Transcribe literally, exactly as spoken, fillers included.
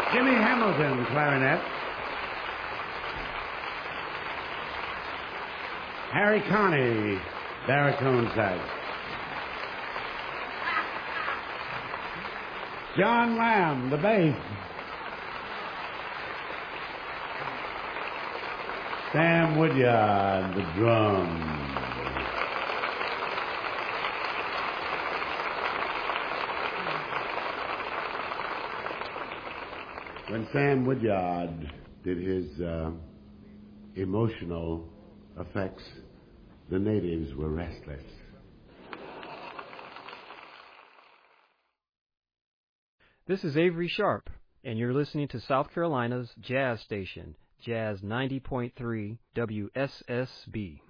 Jimmy Hamilton, clarinet. Harry Connie, baritone sax. John Lamb, the bass. Sam Woodyard, the drums. When Sam Woodyard did his uh, emotional effects, the natives were restless. This is Avery Sharp, and you're listening to South Carolina's jazz station, Jazz ninety point three W S S B.